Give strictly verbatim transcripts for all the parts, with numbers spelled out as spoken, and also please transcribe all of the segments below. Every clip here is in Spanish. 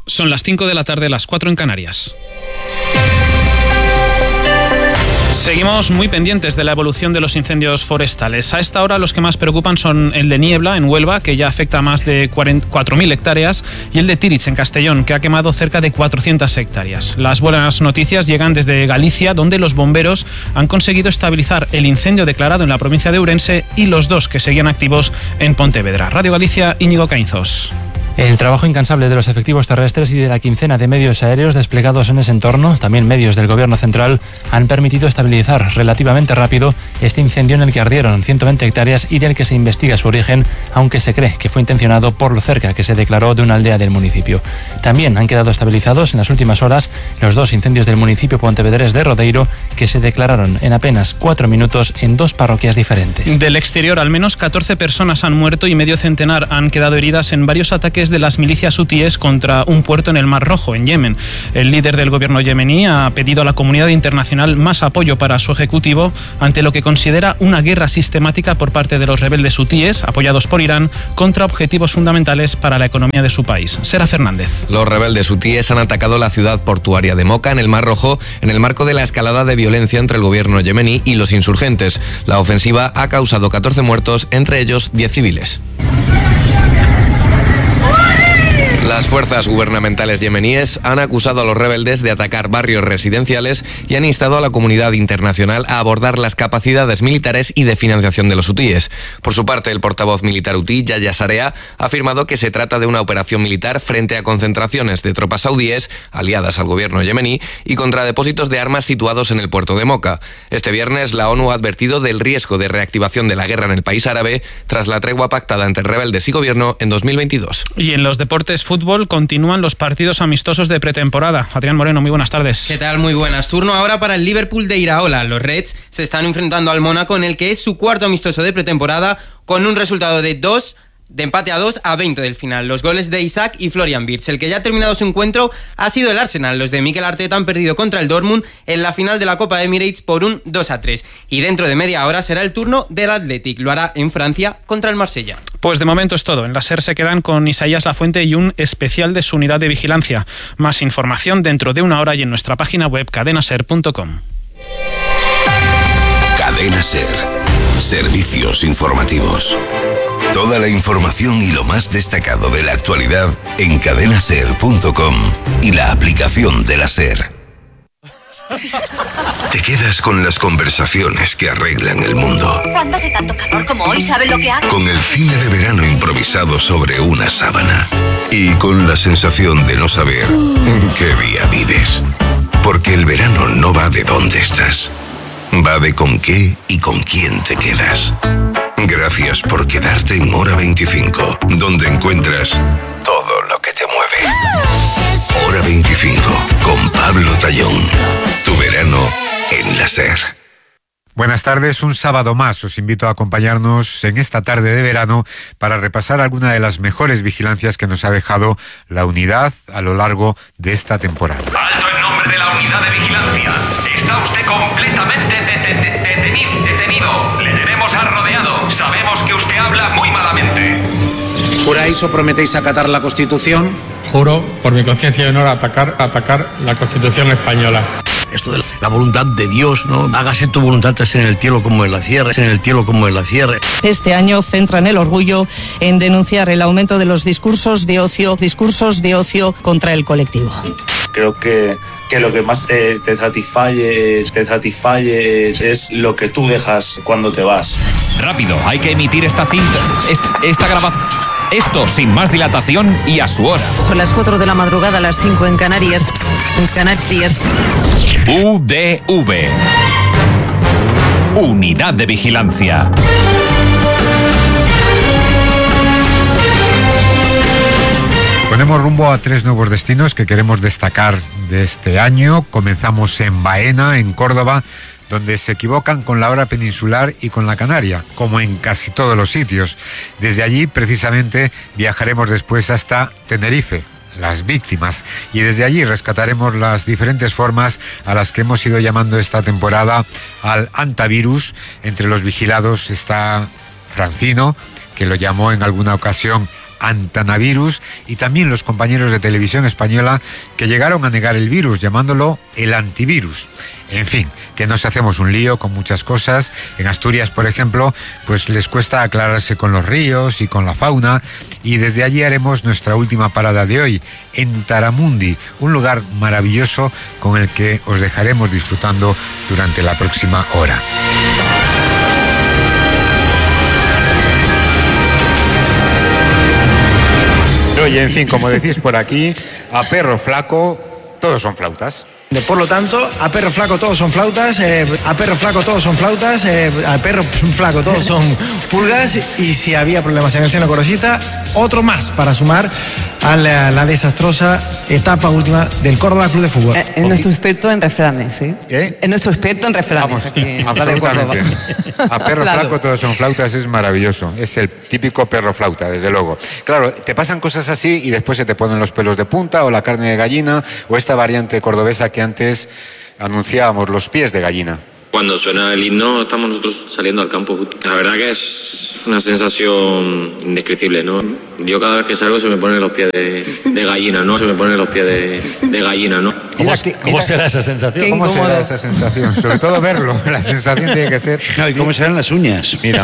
Son las cinco de la tarde, las cuatro en Canarias. Seguimos muy pendientes de la evolución de los incendios forestales. A esta hora los que más preocupan son el de Niebla, en Huelva, que ya afecta a más de cuatro mil hectáreas, y el de Tíriz, en Castellón, que ha quemado cerca de cuatrocientas hectáreas. Las buenas noticias llegan desde Galicia, donde los bomberos han conseguido estabilizar el incendio declarado en la provincia de Ourense y los dos que seguían activos en Pontevedra. Radio Galicia, Íñigo Caínzos. El trabajo incansable de los efectivos terrestres y de la quincena de medios aéreos desplegados en ese entorno, también medios del Gobierno central, han permitido estabilizar relativamente rápido este incendio en el que ardieron ciento veinte hectáreas y del que se investiga su origen, aunque se cree que fue intencionado por lo cerca que se declaró de una aldea del municipio. También han quedado estabilizados en las últimas horas los dos incendios del municipio pontevedrés de Rodeiro, que se declararon en apenas cuatro minutos en dos parroquias diferentes. Del exterior, al menos catorce personas han muerto y medio centenar han quedado heridas en varios ataques de las milicias hutíes contra un puerto en el Mar Rojo, en Yemen. El líder del gobierno yemení ha pedido a la comunidad internacional más apoyo para su ejecutivo ante lo que considera una guerra sistemática por parte de los rebeldes hutíes, apoyados por Irán, contra objetivos fundamentales para la economía de su país. Sera Fernández. Los rebeldes hutíes han atacado la ciudad portuaria de Moca, en el Mar Rojo, en el marco de la escalada de violencia entre el gobierno yemení y los insurgentes. La ofensiva ha causado catorce muertos, entre ellos diez civiles. Las fuerzas gubernamentales yemeníes han acusado a los rebeldes de atacar barrios residenciales y han instado a la comunidad internacional a abordar las capacidades militares y de financiación de los hutíes. Por su parte, el portavoz militar hutí, Yahya Sarea, ha afirmado que se trata de una operación militar frente a concentraciones de tropas saudíes, aliadas al gobierno yemení, y contra depósitos de armas situados en el puerto de Moca. Este viernes, la ONU ha advertido del riesgo de reactivación de la guerra en el país árabe tras la tregua pactada entre rebeldes y gobierno en dos mil veintidós. Y en los deportes, fútbol, continúan los partidos amistosos de pretemporada. Adrián Moreno, muy buenas tardes. ¿Qué tal? Muy buenas. Turno ahora para el Liverpool de Iraola. Los Reds se están enfrentando al Mónaco, en el que es su cuarto amistoso de pretemporada, con un resultado de dos de empate a dos a veinte del final. Los goles de Isaac y Florian Wirtz. El que ya ha terminado su encuentro ha sido el Arsenal. Los de Mikel Arteta han perdido contra el Dortmund en la final de la Copa de Emirates por un dos a tres. Y dentro de media hora será el turno del Athletic. Lo hará en Francia contra el Marsella. Pues de momento es todo. En la SER se quedan con Isaías Lafuente y un especial de su unidad de vigilancia. Más información dentro de una hora y en nuestra página web cadena ser punto com. Cadena SER. Servicios informativos. Toda la información y lo más destacado de la actualidad en cadena ser punto com y la aplicación de la SER. Te quedas con las conversaciones que arreglan el mundo. Cuando hace tanto calor como hoy, ¿sabes lo que hago? Con el cine de verano improvisado sobre una sábana. Y con la sensación de no saber qué día vives. Porque el verano no va de dónde estás. Va de con qué y con quién te quedas. Gracias por quedarte en Hora veinticinco, donde encuentras todo lo que te mueve. Hora veinticinco, con Pablo Tallón. Tu verano en la SER. Buenas tardes, un sábado más os invito a acompañarnos en esta tarde de verano para repasar alguna de las mejores vigilancias que nos ha dejado la unidad a lo largo de esta temporada. Alto en nombre de la unidad de vigilancia. Está usted completamente de- de- de- detenido, detenido. Le tenemos arrodeado. Sabemos que usted habla muy malamente. ¿Juráis o prometéis acatar la Constitución? Juro, por mi conciencia y honor, atacar, atacar la Constitución española. Esto de la voluntad de Dios, ¿no? Hágase tu voluntad en el cielo como en la tierra, en el cielo como en la tierra. Este año centran el orgullo en denunciar el aumento de los discursos de ocio, discursos de ocio contra el colectivo. Creo que, que lo que más te, te satisface, te satisface es, es lo que tú dejas cuando te vas. Rápido, hay que emitir esta cinta, esta, esta grabación. Esto sin más dilatación y a su hora. Son las cuatro de la madrugada, las cinco en Canarias. En Canarias. U D V. Unidad de Vigilancia. Ponemos rumbo a tres nuevos destinos que queremos destacar de este año. Comenzamos en Baena, en Córdoba, donde se equivocan con la hora peninsular y con la canaria, como en casi todos los sitios. Desde allí, precisamente, viajaremos después hasta Tenerife, las víctimas, y desde allí rescataremos las diferentes formas a las que hemos ido llamando esta temporada al antivirus. Entre los vigilados está Francino, que lo llamó en alguna ocasión Antanavirus, y también los compañeros de Televisión Española que llegaron a negar el virus llamándolo el antivirus. En fin, que nos hacemos un lío con muchas cosas. En Asturias, por ejemplo, pues les cuesta aclararse con los ríos y con la fauna, y desde allí haremos nuestra última parada de hoy, en Taramundi, un lugar maravilloso con el que os dejaremos disfrutando durante la próxima hora. Oye, en fin, como decís por aquí, a perro flaco todos son flautas. Por lo tanto, a perro flaco todos son flautas, eh, a perro flaco todos son flautas, eh, a perro flaco todos son pulgas, y si había problemas en el seno corosita, otro más para sumar a la, la desastrosa etapa última del Córdoba Club de Fútbol. Eh, es nuestro experto en refranes, ¿sí? ¿Eh? Es nuestro experto en refranes. Vamos, aquí, absolutamente. A perro Claro. flaco todos son flautas es maravilloso. Es el típico perro flauta, desde luego. Claro, te pasan cosas así y después se te ponen los pelos de punta o la carne de gallina o esta variante cordobesa que antes anunciábamos, los pies de gallina. Cuando suena el himno estamos nosotros saliendo al campo. La verdad que es una sensación indescriptible, ¿no? Yo cada vez que salgo se me ponen los pies de, de gallina, ¿no? Se me ponen los pies de, de gallina, ¿no? ¿Cómo, ¿cómo será esa sensación? ¿Cómo será esa sensación? Sobre todo verlo, la sensación tiene que ser... No, ¿y cómo serán las uñas? Mira.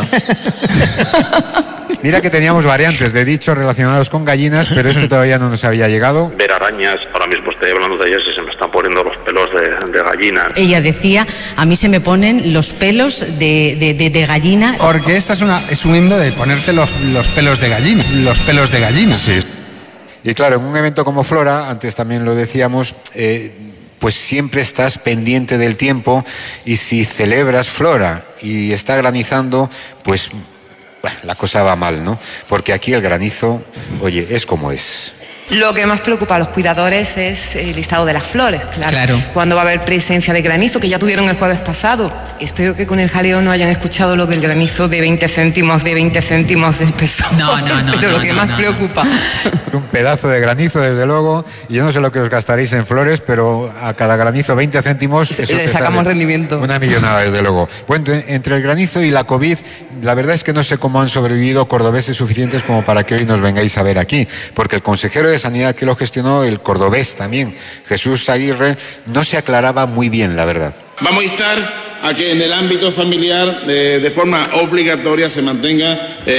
Mira que teníamos variantes de dichos relacionados con gallinas, pero este todavía no nos había llegado. Ver arañas, ahora mismo estoy hablando de ellas y se me están poniendo los pelos de, de gallina. Ella decía, a mí se me ponen los pelos de, de, de, de gallina. Porque esta es, una, es un himno de ponerte los, los pelos de gallina, los pelos de gallina. Sí. Y claro, en un evento como Flora, antes también lo decíamos, eh, pues siempre estás pendiente del tiempo, y si celebras Flora y está granizando, pues bueno, la cosa va mal, ¿no? Porque aquí el granizo, oye, es como es. Lo que más preocupa a los cuidadores es el listado de las flores, claro. Claro. Cuando va a haber presencia de granizo, que ya tuvieron el jueves pasado. Espero que con el jaleo no hayan escuchado lo del granizo de veinte céntimos, de veinte céntimos de espesor. No, no, no. Pero no, lo que no, más no, preocupa. Un pedazo de granizo, desde luego. Y yo no sé lo que os gastaréis en flores, pero a cada granizo veinte céntimos. Eso Le te sacamos sale rendimiento. Una millonada, desde luego. Bueno, entre el granizo y la COVID, la verdad es que no sé cómo han sobrevivido cordobeses suficientes como para que hoy nos vengáis a ver aquí. Porque el consejero de Sanidad que lo gestionó, el cordobés también, Jesús Aguirre, no se aclaraba muy bien, la verdad. Vamos a instar a que en el ámbito familiar eh, de forma obligatoria se mantenga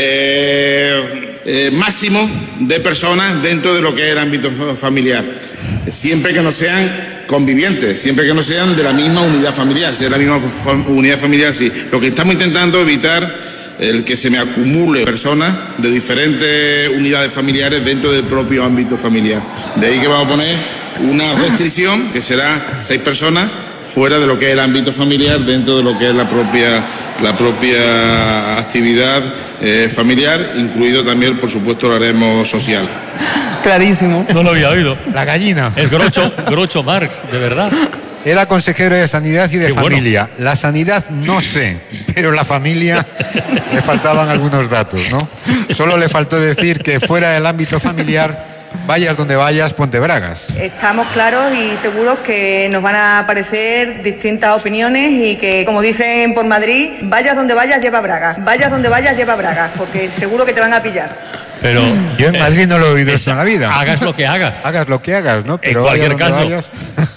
eh, eh, máximo de personas dentro de lo que es el ámbito familiar, siempre que no sean convivientes, siempre que no sean de la misma unidad familiar. Si es la misma unidad familiar, sí. Lo que estamos intentando evitar el que se me acumule personas de diferentes unidades familiares dentro del propio ámbito familiar. De ahí que vamos a poner una restricción que será seis personas fuera de lo que es el ámbito familiar, dentro de lo que es la propia, la propia actividad eh, familiar, incluido también, por supuesto, el haremo social. Clarísimo. No lo había oído. La gallina. Es Groucho, Groucho Marx, de verdad. Era consejero de Sanidad y de Qué Familia. bueno. La sanidad no sé, pero la familia le faltaban algunos datos, ¿no? Solo le faltó decir que fuera del ámbito familiar, vayas donde vayas, ponte bragas. Estamos claros y seguros que nos van a aparecer distintas opiniones y que, como dicen por Madrid, vayas donde vayas, lleva bragas. Vayas donde vayas, lleva bragas, porque seguro que te van a pillar. Pero yo en Madrid no lo he oído eso en la vida. Hagas lo que hagas. Hagas lo que hagas, ¿no? Pero en cualquier vaya donde caso. vayas.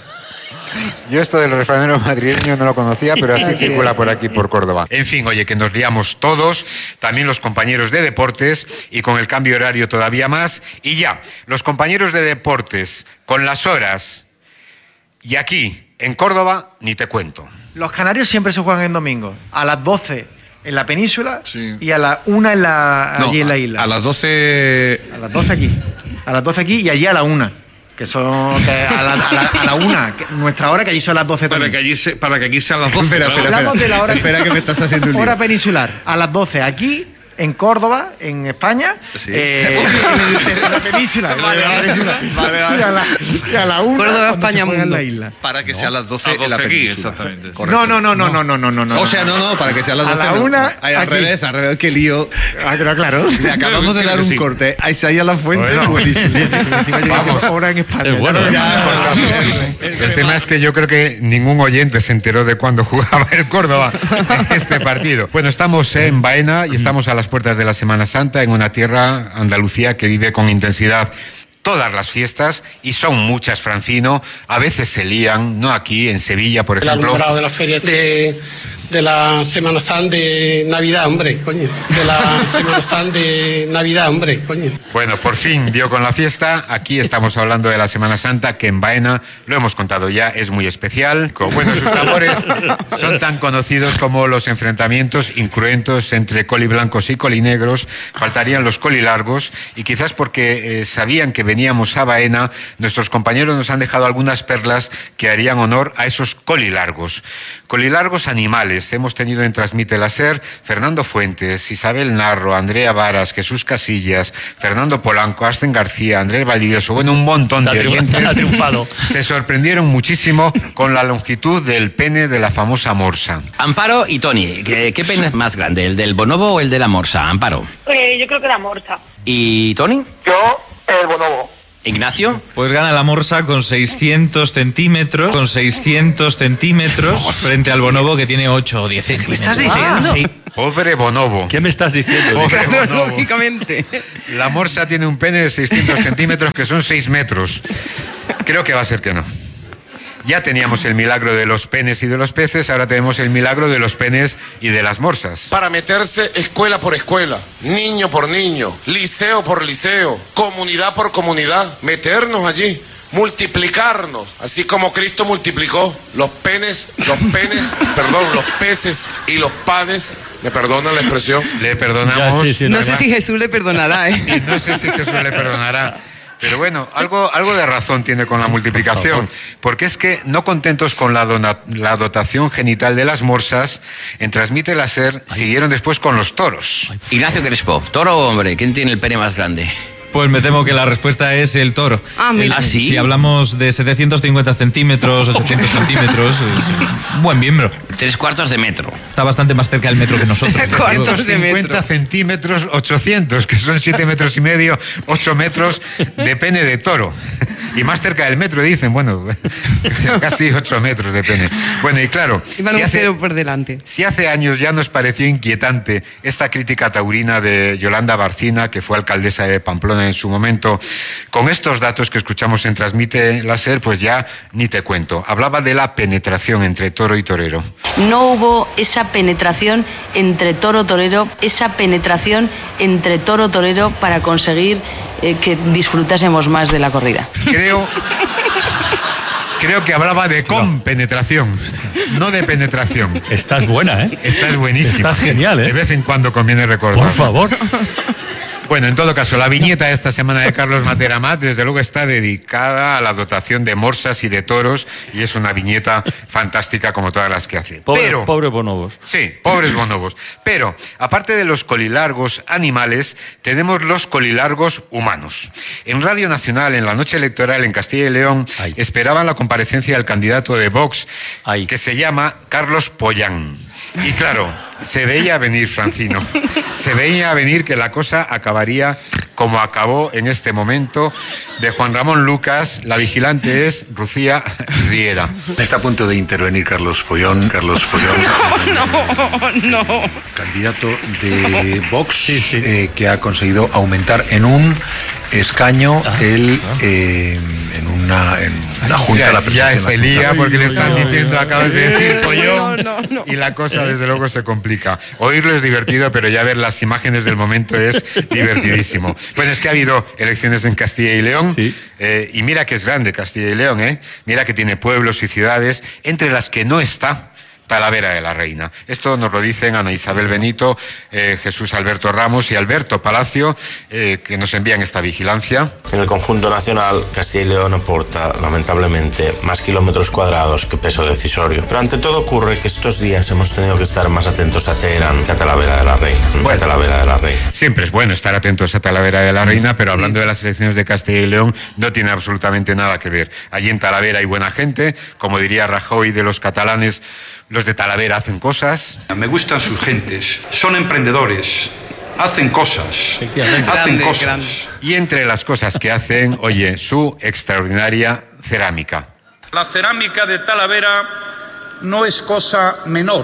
Yo esto del refranero madrileño no lo conocía, pero así circula por aquí, por Córdoba. En fin, oye, que nos liamos todos, también los compañeros de deportes, y con el cambio horario todavía más. Y ya, los compañeros de deportes, con las horas, y aquí, en Córdoba, ni te cuento. Los canarios siempre se juegan en domingo, a las doce en la península, sí, y a la una en la, allí no, en la isla. A las doce... A las doce aquí. A las doce aquí y allí a la una. Que son que a, la, a, la, a la una, que nuestra hora, que allí son las doce para también. que allí se, Para que aquí sean las doce. Espera, espera, Hablamos espera, de la hora, espera que me estás haciendo un lío. Hora peninsular, a las doce aquí, en Córdoba, en España, sí, eh, en, en la península. Vale, vale, vale, vale. Y a la, y a la una, Córdoba, España, mundo. En la isla. Para que no, sean las doce en la península. Exactamente. No, no, no, no, no, no, no, no, no. O sea, no, no, para que sean las doce. A la una, no. Ay, al aquí. revés, al revés, qué lío. Ah, pero claro. Le acabamos de dar un sí. corte a Isaías La Fuente. Bueno, buenísimo. Sí, sí, sí, vamos. Ahora en España. Bueno, ya, el tema es que yo creo que ningún oyente se enteró de cuándo jugaba el Córdoba este partido. Bueno, estamos en Baena y estamos a las puertas de la Semana Santa en una tierra, Andalucía, que vive con intensidad todas las fiestas, y son muchas, Francino. A veces se lían, no aquí, en Sevilla, por ejemplo. El alumbrado de la feria de, de la Semana Santa de Navidad, hombre, coño. De la Semana Santa de Navidad, hombre, coño. Bueno, por fin dio con la fiesta. Aquí estamos hablando de la Semana Santa, que en Baena, lo hemos contado ya, es muy especial. Bueno, sus tambores son tan conocidos como los enfrentamientos incruentos entre coliblancos y colinegros. Faltarían los colilargos, y quizás porque eh, sabían que veníamos a Baena, nuestros compañeros nos han dejado algunas perlas que harían honor a esos colilargos. Colilargos animales. Hemos tenido en Transmite la SER Fernando Fuentes, Isabel Narro, Andrea Varas, Jesús Casillas, Fernando Polanco, Asten García, Andrés Valdivieso, bueno, un montón de oyentes. Ha triunfado. Se sorprendieron muchísimo con la longitud del pene de la famosa morsa. Amparo y Tony, ¿qué, qué pene es más grande, el del bonobo o el de la morsa? Amparo. Eh, yo creo que la morsa. ¿Y Tony? Yo, el bonobo. ¿Ignacio? Pues gana la morsa con seiscientos centímetros, con seiscientos centímetros, frente al bonobo, que tiene ocho o diez centímetros. ¿Me estás diciendo? Ah, sí. Pobre bonobo. ¿Qué me estás diciendo? Pobre bonobo. Lógicamente. La morsa tiene un pene de seiscientos centímetros, que son seis metros. Creo que va a ser que no. Ya teníamos el milagro de los penes y de los peces, ahora tenemos el milagro de los penes y de las morsas. Para meterse escuela por escuela, niño por niño, liceo por liceo, comunidad por comunidad, meternos allí, multiplicarnos, así como Cristo multiplicó los penes, los penes, perdón, los peces y los panes. ¿Me perdona la expresión? Le perdonamos. Ya, sí, sí, no, no sé si Jesús le perdonará, ¿eh? Y no sé si Jesús le perdonará. Pero bueno, algo, algo de razón tiene con la multiplicación, porque es que, no contentos con la, dona, la dotación genital de las morsas, en Transmite la SER siguieron después con los toros. Ignacio Crespo, ¿toro o hombre? ¿Quién tiene el pene más grande? Pues me temo que la respuesta es el toro. Ah, mira. ¿Ah, sí? Si hablamos de setecientos cincuenta centímetros, ochocientos centímetros, es un buen miembro. Tres cuartos de metro. Está bastante más cerca del metro que nosotros. setecientos cincuenta centímetros, ochocientos, que son siete metros y medio, ocho metros de pene de toro. Y más cerca del metro, dicen, bueno, casi ocho metros de pene. Bueno, y claro, Iban si un hace, cero por delante. Si hace años ya nos pareció inquietante esta crítica taurina de Yolanda Barcina, que fue alcaldesa de Pamplona en su momento, con estos datos que escuchamos en Transmite la SER, pues ya ni te cuento. Hablaba de la penetración entre toro y torero. No hubo esa penetración entre toro-torero, esa penetración entre toro-torero para conseguir eh, que disfrutásemos más de la corrida. Creo... Creo que hablaba de compenetración, no de penetración. Estás buena, ¿eh? Estás buenísima. Estás genial, ¿eh? De vez en cuando conviene recordar. Por favor. Bueno, en todo caso, la viñeta de esta semana de Carlos Matera Amat, desde luego, está dedicada a la dotación de morsas y de toros, y es una viñeta fantástica como todas las que hace. Pobre, Pero, pobres bonobos. Sí, pobres bonobos. Pero, aparte de los colilargos animales, tenemos los colilargos humanos. En Radio Nacional, en la noche electoral en Castilla y León, Ay. esperaban la comparecencia del candidato de Vox, Ay. que se llama Carlos Pollán. Y claro, se veía venir, Francino, se veía venir que la cosa acabaría como acabó en este momento. De Juan Ramón Lucas, la vigilante es Lucía Riera. Está a punto de intervenir Carlos Pollón, Carlos Pollón, no, no. candidato de Vox, sí, sí. Eh, que ha conseguido aumentar en un escaño ah, el ah. Eh, en una en la junta ya, la ya se lía porque le están no, diciendo no, acabas no, de decir Pollón no, no, no. y la cosa desde luego se complica. Oírlo es divertido, pero ya ver las imágenes del momento es divertidísimo. Pues es que ha habido elecciones en Castilla y León, sí. eh, y mira que es grande Castilla y León, eh mira que tiene pueblos y ciudades, entre las que no está Talavera de la Reina. Esto nos lo dicen Ana Isabel Benito, eh, Jesús Alberto Ramos y Alberto Palacio, eh, que nos envían esta vigilancia. En el conjunto nacional, Castilla y León aporta, lamentablemente, más kilómetros cuadrados que peso decisorio. Pero ante todo ocurre que estos días hemos tenido que estar más atentos a Teherán que a Talavera de la Reina. Bueno, a Talavera de la Reina. Siempre es bueno estar atentos a Talavera de la Reina, pero hablando de las elecciones de Castilla y León, no tiene absolutamente nada que ver. Allí en Talavera hay buena gente, como diría Rajoy de los catalanes, los de Talavera hacen cosas. Me gustan sus gentes, son emprendedores, hacen cosas, hacen grande, cosas. Grande. Y entre las cosas que hacen, oye, su extraordinaria cerámica. La cerámica de Talavera no es cosa menor.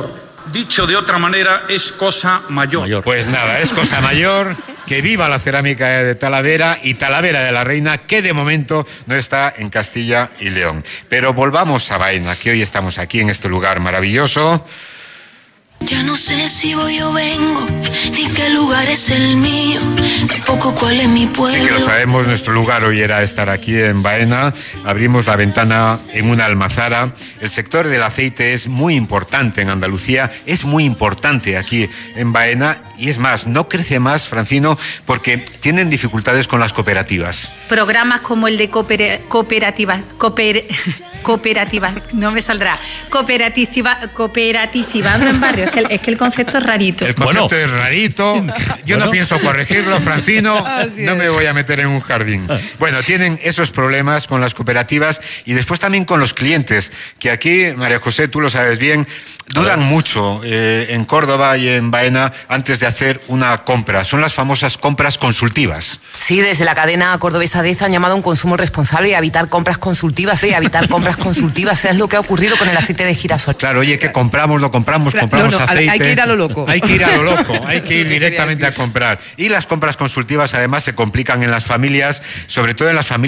Dicho de otra manera, es cosa mayor. Pues nada, es cosa mayor. Que viva la cerámica de Talavera y Talavera de la Reina, que de momento no está en Castilla y León. Pero volvamos a Baena, que hoy estamos aquí en este lugar maravilloso. Ya no sé si voy o vengo, ni qué lugar es el mío, tampoco cuál es mi pueblo. Sí que lo sabemos, nuestro lugar hoy era estar aquí en Baena. Abrimos la ventana en una almazara. El sector del aceite es muy importante en Andalucía, es muy importante aquí en Baena. Y es más, no crece más, Francino, porque tienen dificultades con las cooperativas. Programas como el de cooper, cooperativas, cooper, cooperativas, no me saldrá, cooperativa, cooperativando en barrio, es que, el, es que el concepto es rarito. El concepto bueno. es rarito, yo bueno. no pienso corregirlo, Francino, no me voy a meter en un jardín. Bueno, tienen esos problemas con las cooperativas y después también con los clientes, que aquí, María José, tú lo sabes bien, dudan mucho eh, en Córdoba y en Baena antes de hacer una compra. Son las famosas compras consultivas. Sí, desde la cadena cordobesa D E Z han llamado a un consumo responsable y a evitar compras consultivas. Sí, a evitar compras consultivas. Es lo que ha ocurrido con el aceite de girasol. Claro, oye, que compramos, lo compramos, compramos no, no, aceite. Hay que ir a lo loco. Hay que ir a lo loco, hay que ir directamente a comprar. Y las compras consultivas, además, se complican en las familias, sobre todo en las familias